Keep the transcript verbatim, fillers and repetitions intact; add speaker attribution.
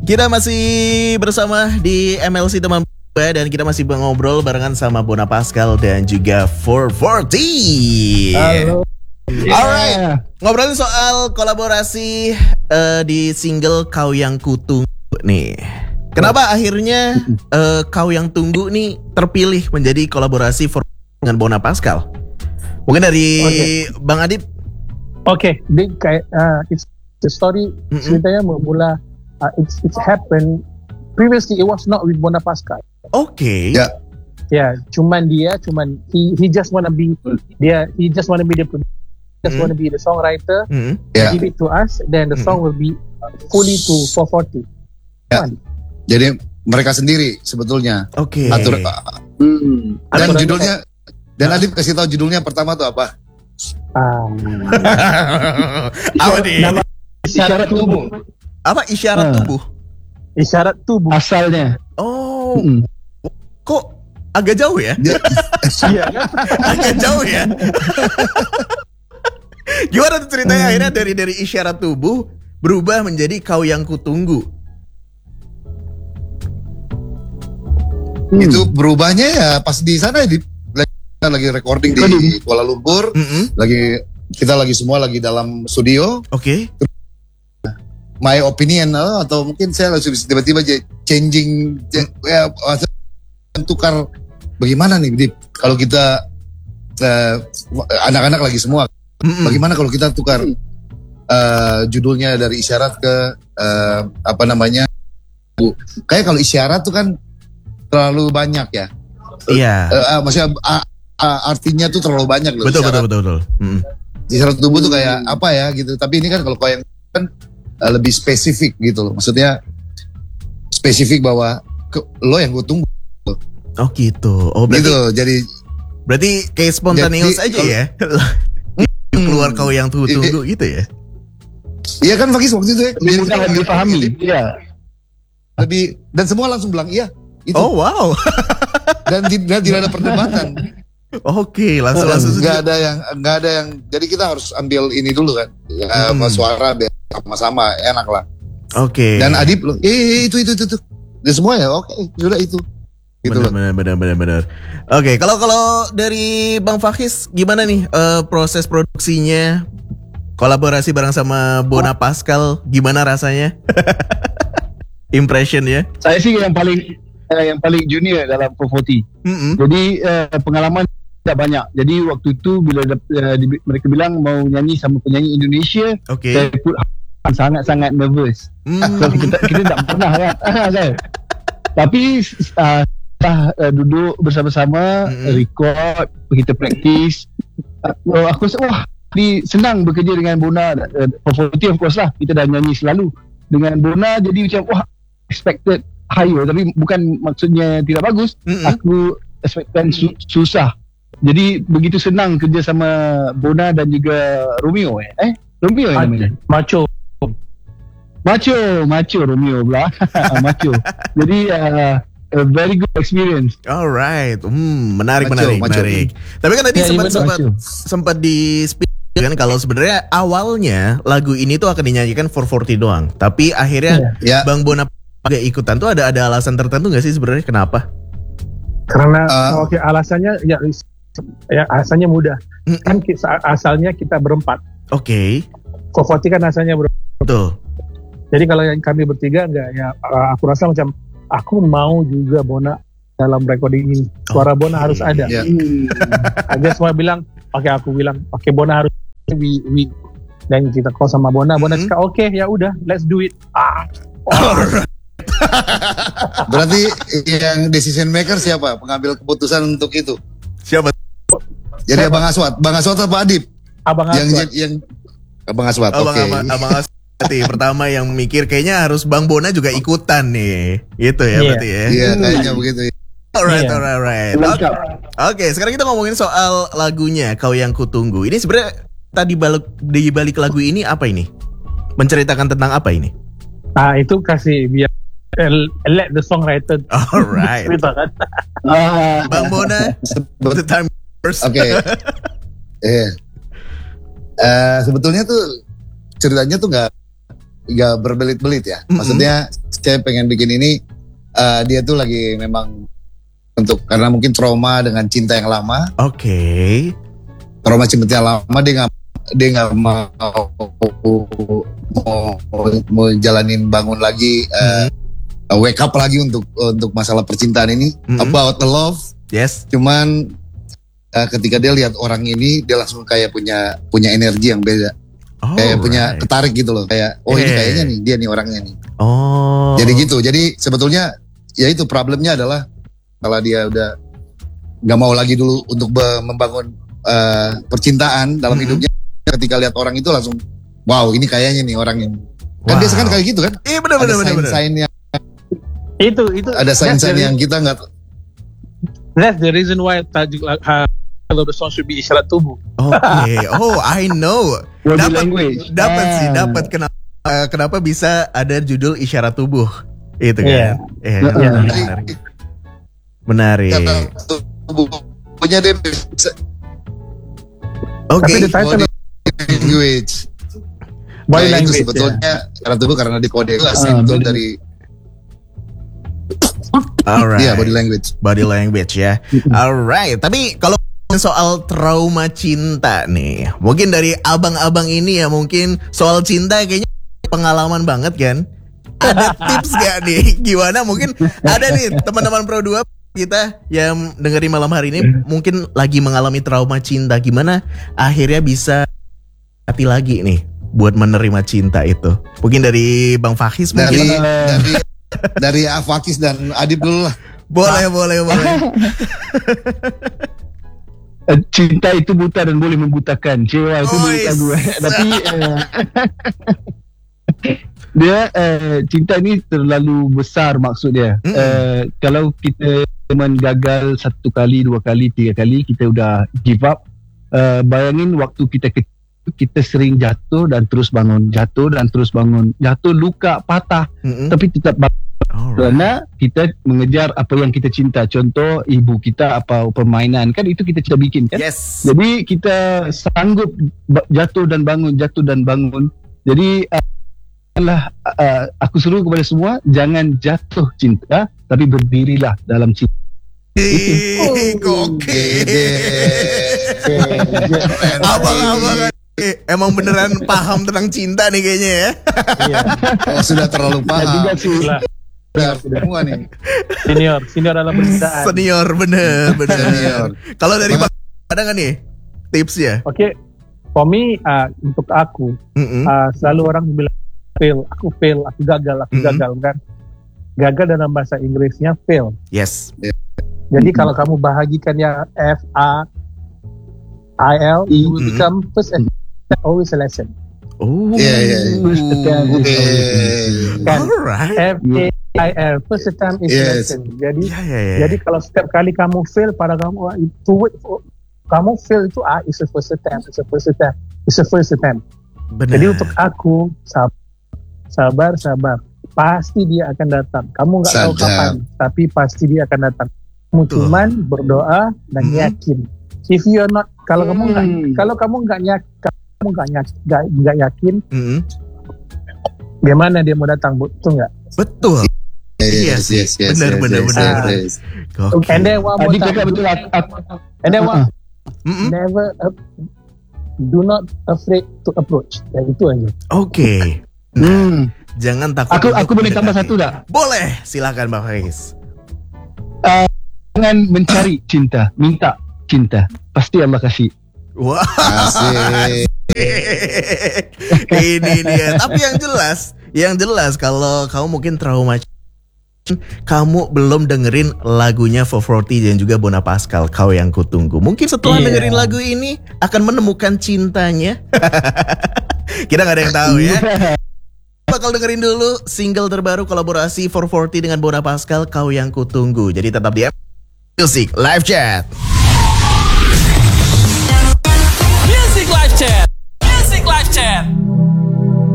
Speaker 1: Kita masih bersama di M L C teman dan kita masih ngobrol barengan sama Bona Pascal dan juga four forty.
Speaker 2: Halo.
Speaker 1: Alright, ngobrolin soal kolaborasi uh, di single Kau Yang Kutunggu nih. Kenapa akhirnya uh, Kau Yang Tunggu nih terpilih menjadi kolaborasi for dengan Bona Pascal? Mungkin dari okay. Bang Adib.
Speaker 2: Oke, okay. kayak uh, it's the story mm-hmm. ceritanya bermula. Uh, it's it's happened previously. It was not with Bona Pascal.
Speaker 1: Oke. Okay.
Speaker 3: Ya. Yeah.
Speaker 2: Ya, yeah, cuman dia, cuman he he just wanna be dia he just wanna be the just mm. wanna be the songwriter.
Speaker 1: Mm.
Speaker 3: Yeah.
Speaker 2: Give it to us, then the song mm. will be fully to four forty.
Speaker 3: Ya. Yeah. Jadi mereka sendiri sebetulnya.
Speaker 1: Oke. Okay.
Speaker 3: Atur. Hmm. Dan Atur judulnya dan Adib kasih tahu judulnya pertama tuh apa?
Speaker 2: Um,
Speaker 1: apa nih?
Speaker 2: Nama isyarat tubuh.
Speaker 1: Apa isyarat
Speaker 2: uh.
Speaker 1: tubuh?
Speaker 2: Isyarat tubuh asalnya.
Speaker 1: Oh.
Speaker 2: Mm.
Speaker 1: Kok agak jauh ya?
Speaker 2: Iya kan?
Speaker 1: Agak jauh ya. Gimana tuh ceritanya hmm. akhirnya dari dari isyarat tubuh berubah menjadi Kau Yang Kutunggu?
Speaker 3: Hmm. Itu berubahnya ya pas di sana di kita lagi recording di Kuala Lumpur, mm-hmm. lagi kita lagi semua lagi dalam studio.
Speaker 1: Oke. Okay.
Speaker 3: My opinion atau mungkin saya langsung tiba-tiba changing ya tukar bagaimana nih Dip kalau kita uh, anak-anak lagi semua mm-hmm. bagaimana kalau kita tukar uh, judulnya dari isyarat ke uh, apa namanya kayak kalau isyarat tuh kan terlalu banyak ya.
Speaker 1: Iya.
Speaker 3: Uh, uh, maksudnya uh, uh, artinya tuh terlalu banyak loh.
Speaker 1: Betul betul betul betul. Mm.
Speaker 3: Isyarat tubuh tuh kayak apa ya gitu. Tapi ini kan kalau kau yang kan uh, lebih spesifik gitu loh. Maksudnya spesifik bahwa ke, lo yang gue tunggu.
Speaker 1: Oh gitu. Oh berarti
Speaker 3: gitu, jadi
Speaker 1: berarti kayak spontaneous aja
Speaker 3: kalo,
Speaker 1: ya. Keluar Kau Yang Tunggu gitu ya.
Speaker 3: Iya kan Fakis waktu itu ya.
Speaker 2: Lebih mudah dipahami. Iya.
Speaker 3: Lebih dan semua langsung bilang iya. Itu.
Speaker 1: Oh wow.
Speaker 3: dan, dan tidak ada perdebatan.
Speaker 1: Oke, langsung langsung.
Speaker 3: Nggak ada yang nggak ada yang. Jadi kita harus ambil ini dulu kan. Ya, hmm. suara biar sama-sama enak lah.
Speaker 1: Oke.
Speaker 3: Okay. Dan Adib loh. Eh itu itu itu itu. Dan semua ya oke okay, sudah itu. Gitu
Speaker 1: benar, benar, benar, benar. Oke, okay, kalau kalau dari Bang Fakis gimana nih uh, proses produksinya? Kolaborasi bareng sama Bona Pascal, gimana rasanya? Impression ya?
Speaker 4: Saya sih yang paling uh, yang paling junior dalam four forty. Mm-hmm. Jadi uh, pengalaman tidak banyak. Jadi waktu itu bila uh, di, mereka bilang mau nyanyi sama penyanyi Indonesia,
Speaker 1: okay.
Speaker 4: saya put sangat-sangat nervous. Mm. So, kita kita tak pernah kan. Tapi uh, kita uh, duduk bersama-sama, mm-hmm. record, kita praktis. Uh, aku rasa wah, ni senang bekerja dengan Bona. Uh, four forty of course lah, kita dah nyanyi selalu dengan Bona. Jadi macam wah, expected higher, tapi bukan maksudnya tidak bagus. Mm-hmm. Aku expectkan su- susah. Jadi begitu senang kerja sama Bona dan juga Romeo eh. Eh, Romeo yang namanya.
Speaker 2: Macho.
Speaker 4: Macho, Macho Romeo pula. Macho. Jadi uh, a very good experience.
Speaker 1: Alright, hmm, menarik,
Speaker 3: macho,
Speaker 1: menarik,
Speaker 3: macho.
Speaker 1: menarik. Tapi kan tadi
Speaker 4: ya,
Speaker 1: sempat sempat
Speaker 4: macho.
Speaker 1: sempat di speak kan kalau sebenarnya awalnya lagu ini tuh akan dinyanyikan four forty doang. Tapi akhirnya
Speaker 3: ya.
Speaker 1: Bang Bona agak ikutan tuh ada ada alasan tertentu nggak sih sebenarnya kenapa?
Speaker 2: Karena
Speaker 3: uh,
Speaker 2: oke okay, alasannya ya, ya alasannya mudah. Mm-mm. Kan kita, asalnya kita berempat.
Speaker 1: Oke. Okay.
Speaker 2: four forty kan asalnya berempat.
Speaker 1: Betul.
Speaker 2: Jadi kalau yang kami bertiga enggak ya aku rasa macam aku mau juga Bona dalam recording ini. Suara okay. Bona harus ada.
Speaker 3: Yeah.
Speaker 2: Hmm. Aja semua bilang, oke okay, aku bilang, oke okay, Bona harus we, we. Dan kita call sama Bona, Bona mm-hmm. cakap oke okay, ya udah, let's do it. Ah. Oh.
Speaker 3: Berarti yang decision maker siapa? Pengambil keputusan untuk itu?
Speaker 1: Siapa?
Speaker 3: Jadi siapa? Abang Aswat, Bang Aswat apa Adib?
Speaker 2: Abang
Speaker 3: yang,
Speaker 2: Aswat.
Speaker 3: Yang, yang Abang Aswat.
Speaker 1: Abang,
Speaker 3: Oke. Okay.
Speaker 1: Abang, Abang Aswat. Berarti pertama yang mikir kayaknya harus Bang Bona juga ikutan nih. Gitu ya yeah. berarti ya.
Speaker 3: Iya, yeah, kayaknya begitu.
Speaker 1: Alright,
Speaker 3: yeah.
Speaker 1: alright, alright. Oke, okay, sekarang kita ngomongin soal lagunya Kau Yang Kutunggu. Ini sebenarnya tadi balik di balik lagu ini apa ini? Menceritakan tentang apa ini?
Speaker 2: Ah, itu kasih biar let the songwriter.
Speaker 1: Alright.
Speaker 2: Kan?
Speaker 1: Bang Bona, the time first.
Speaker 3: Oke. Okay. Eh. Uh, sebetulnya tuh ceritanya tuh nggak nggak berbelit-belit ya. Mm-hmm. Maksudnya saya pengen bikin ini, uh, dia tuh lagi memang untuk karena mungkin trauma dengan cinta yang lama.
Speaker 1: Oke. Okay.
Speaker 3: Trauma cinta yang lama dia nggak dia nggak mau mau mau jalanin bangun lagi, uh, mm-hmm. wake up lagi untuk untuk masalah percintaan ini, mm-hmm. about the love.
Speaker 1: Yes.
Speaker 3: Cuman uh, ketika dia lihat orang ini, dia langsung kayak punya punya energi yang beda. Oh, kayak punya right. ketarik gitu loh, kayak oh hey. ini kayaknya nih dia nih orangnya nih.
Speaker 1: Oh.
Speaker 3: Jadi gitu. Jadi sebetulnya ya itu problemnya adalah kalau dia udah nggak mau lagi dulu untuk be- membangun uh, percintaan dalam mm-hmm. hidupnya, ketika lihat orang itu langsung wow ini kayaknya nih orangnya. Kan wow. biasa kan kayak gitu kan?
Speaker 1: Iya benar benar benar.
Speaker 3: Ada sign yang
Speaker 2: itu itu
Speaker 3: ada sign-sign yang kita nggak.
Speaker 2: That's the reason why tajuk uh, kalau the song should be isyarat tubuh.
Speaker 1: Oke, okay. Oh I know. Dapat, dapat
Speaker 4: ah.
Speaker 1: sih, dapat kenapa uh, kenapa bisa ada judul isyarat tubuh itu kan?
Speaker 2: Iya.
Speaker 1: Yeah. Yeah, yeah. Menarik. Menarik.
Speaker 3: Tubuhnya dia bisa.
Speaker 1: Oke.
Speaker 3: Okay. Body language.
Speaker 2: Body
Speaker 3: nah,
Speaker 2: language.
Speaker 3: Itu sebetulnya ya. Karena tubuh karena di kode kelas uh, itu dari.
Speaker 1: Alright.
Speaker 3: Iya, body language.
Speaker 1: Body language ya. Alright. Tapi kalau soal trauma cinta nih, mungkin dari abang-abang ini ya, mungkin soal cinta kayaknya pengalaman banget kan. Ada tips gak nih gimana, mungkin ada nih teman-teman Pro dua kita yang dengerin malam hari ini mungkin lagi mengalami trauma cinta, gimana akhirnya bisa hati lagi nih buat menerima cinta itu. Mungkin dari Bang Fakis mungkin.
Speaker 3: Dari dari dari Fakis dan Adib dulu lah.
Speaker 1: Boleh, ah. boleh, boleh.
Speaker 4: Cinta itu buta dan boleh membutakan. Cewa itu oh, buta gue. Tapi uh, dia uh, cinta ni terlalu besar maksud dia. Mm-hmm. Uh, kalau kita memang gagal satu kali, dua kali, tiga kali, kita udah give up. Uh, bayangin waktu kita kecil, kita sering jatuh dan terus bangun, jatuh dan terus bangun, jatuh luka patah, mm-hmm. tapi tetap bangun. Alright. Kerana kita mengejar apa yang kita cinta. Contoh ibu kita apa permainan kan itu kita sudah bikin kan.
Speaker 1: Yes.
Speaker 4: Jadi kita sanggup jatuh dan bangun, jatuh dan bangun. Jadi uh, uh, aku suruh kepada semua jangan jatuh cinta, tapi berdirilah dalam cinta.
Speaker 1: Oke. Abang-abang emang beneran paham tentang cinta nih kayaknya ya.
Speaker 3: Iya. Oh, sudah terlalu paham.
Speaker 2: Ya, juga
Speaker 3: semua nih.
Speaker 2: Senior, senior dalam percintaan.
Speaker 1: Senior bener, bener. Senior. Kalau dari Bang ada nggak nih tips ya?
Speaker 2: Oke, okay. For me uh, untuk aku mm-hmm. uh, selalu orang bilang fail, aku fail, aku gagal, aku mm-hmm. gagal kan. Gagal dalam bahasa Inggrisnya fail.
Speaker 1: Yes.
Speaker 3: Yeah.
Speaker 2: Jadi mm-hmm. kalau kamu bahagikan yang F A I L, mm-hmm. you will become first and always a lesson.
Speaker 1: Oh,
Speaker 3: yeah, yeah, yeah.
Speaker 2: Kan,
Speaker 1: alright.
Speaker 2: F A I L first time is yes. lesson. Jadi, yeah, yeah, yeah. jadi kalau setiap kali kamu fail pada kamu itu kamu fail itu ah is a first attempt, is a first attempt, is a first attempt. Benar. Jadi untuk aku sabar, sabar, sabar. Pasti dia akan datang. Kamu nggak tahu kapan, tapi pasti dia akan datang. Kamu cuman berdoa dan hmm. yakin. If you're not, kalau hmm. kamu nggak, kalau kamu nggak yakin, kamu nggak nggak nggak yakin, mm-hmm. bagaimana dia mau datang, betul nggak?
Speaker 1: Betul.
Speaker 3: Yes, yes, yes.
Speaker 1: Benar,
Speaker 3: yes,
Speaker 1: benar,
Speaker 3: yes,
Speaker 1: benar.
Speaker 3: Yes, yes.
Speaker 2: Okay. And then one more
Speaker 4: Adik
Speaker 2: time.
Speaker 4: Betul,
Speaker 2: and then one,
Speaker 1: mm-hmm.
Speaker 2: never, uh, do not afraid to approach. Ya itu aja.
Speaker 1: Oke. Okay. Nah, hmm. Jangan takut.
Speaker 4: Aku aku boleh tambah satu tak?
Speaker 1: Boleh, silakan Bang Fakis.
Speaker 4: Uh, jangan mencari cinta, minta cinta. Pasti Allah kasih.
Speaker 1: Wah. Wow. Ini dia. Tapi yang jelas, yang jelas kalau kamu mungkin trauma, kamu belum dengerin lagunya four forty dan juga Bona Pascal, Kau Yang Kutunggu. Mungkin setelah yeah. dengerin lagu ini akan menemukan cintanya. Kita nggak ada yang tahu ya. Bakal dengerin dulu single terbaru kolaborasi four forty dengan Bona Pascal, Kau Yang Kutunggu. Jadi tetap di Music Live Chat.